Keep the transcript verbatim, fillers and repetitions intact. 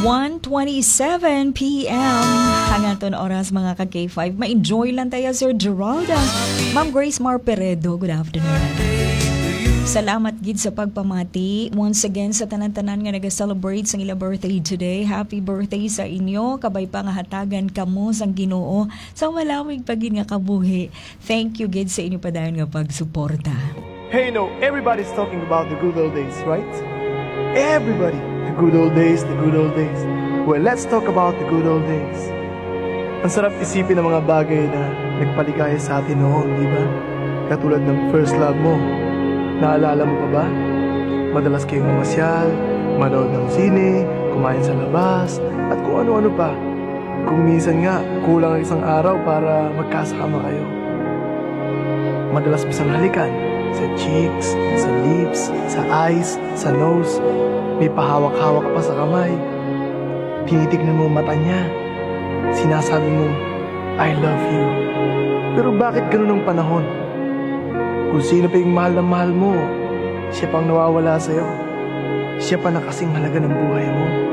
one twenty-seven p m Hangaton oras mga ka-K five. Ma-enjoy lang tayo, Sir Geralda. Ma'am Grace Marperedo, good afternoon. Salamat gid sa pagpamati. Once again sa tanan-tanan nga nag-celebrate sa ilang birthday today. Happy birthday sa inyo. Kabay pa nga hatagan kamo sang Ginoo sa malawig pagin nga kabuhi. Thank you gid sa inyo padayon nga pagsuporta. Hey, no, everybody's talking about the good old days, right? Everybody. The good old days, the good old days. Well, let's talk about the good old days. Ang sarap isipin ng mga bagay na nagpaligaya sa atin noon, di ba? Katulad ng first love mo. Naalala mo pa ba? Madalas kayong mamasyal, manood ng sine, kumain sa labas, at kung ano-ano pa. Kung minsan nga, kulang ang isang araw para magkasama kayo. Madalas bisang halikan, sa cheeks, sa lips, sa eyes, sa nose. May pahawak-hawak pa sa kamay. Tinitignan mo mata niya. Sinasabi mo, I love you. Pero bakit ganun ang panahon? Kung sino pa yung mahal na mahal mo, siya pang nawawala sa'yo. Siya pa na kasing halaga ng buhay mo.